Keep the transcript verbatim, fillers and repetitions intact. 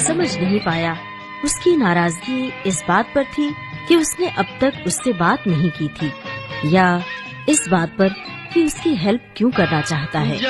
समझ नहीं पाया उसकी नाराजगी इस बात पर थी कि उसने अब तक उससे बात नहीं की थी, या इस बात पर कि उसकी हेल्प क्यों करना चाहता है।